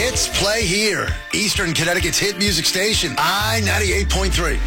hits play here. Eastern Connecticut's hit music station, I-98.3.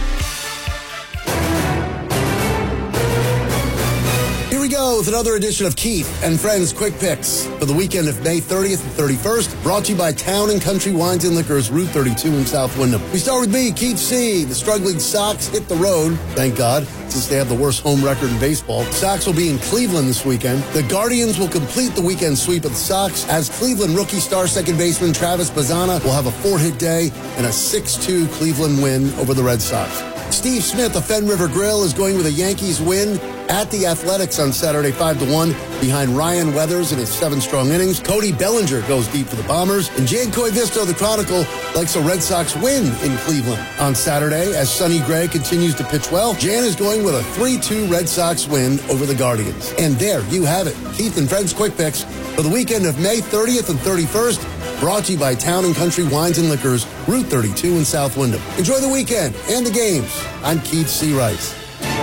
Here we go with another edition of Keith and Friends Quick Picks for the weekend of May 30th and 31st, brought to you by Town & Country Wines and Liquors, Route 32 in South Windham. We start with me, Keith C. The struggling Sox hit the road, thank God, since they have the worst home record in baseball. Sox will be in Cleveland this weekend. The Guardians will complete the weekend sweep of the Sox as Cleveland rookie star second baseman Travis Bazzana will have a 4-hit day and a 6-2 Cleveland win over the Red Sox. Steve Smith of Fen River Grill is going with a Yankees win at the Athletics on Saturday 5-1 behind Ryan Weathers in his 7 strong innings. Cody Bellinger goes deep for the Bombers. And Jan Koivisto of the Chronicle likes a Red Sox win in Cleveland on Saturday as Sonny Gray continues to pitch well. Jan is going with a 3-2 Red Sox win over the Guardians. And there you have it. Keith and Friends Quick Picks for the weekend of May 30th and 31st. Brought to you by Town & Country Wines and Liquors, Route 32 in South Windham. Enjoy the weekend and the games. I'm Keith C. Rice.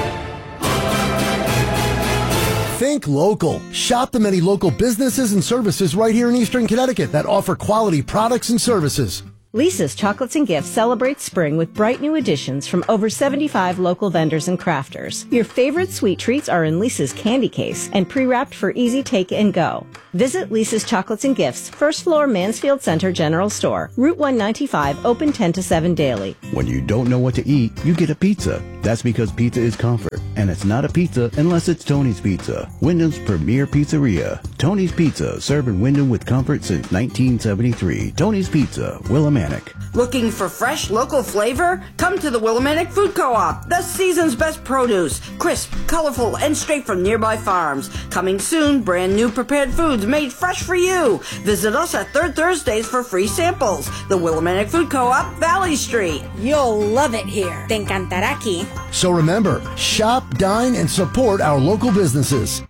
Think local. Shop the many local businesses and services right here in Eastern Connecticut that offer quality products and services. Lisa's Chocolates and Gifts celebrates spring with bright new additions from over 75 local vendors and crafters. Your favorite sweet treats are in Lisa's candy case and pre-wrapped for easy take and go. Visit Lisa's Chocolates and Gifts, first floor Mansfield Center General Store, Route 195, open 10 to 7 daily. When you don't know what to eat, you get a pizza. That's because pizza is comfort, and it's not a pizza unless it's Tony's Pizza, Wyndham's premier pizzeria. Tony's Pizza, serving Wyndham with comfort since 1973. Tony's Pizza, Willimantic. Looking for fresh local flavor? Come to the Willimantic Food Co-op, the season's best produce. Crisp, colorful, and straight from nearby farms. Coming soon, brand new prepared foods made fresh for you. Visit us at Third Thursdays for free samples. The Willimantic Food Co-op, Valley Street. You'll love it here. Te encantará aquí. So remember, shop, dine, and support our local businesses.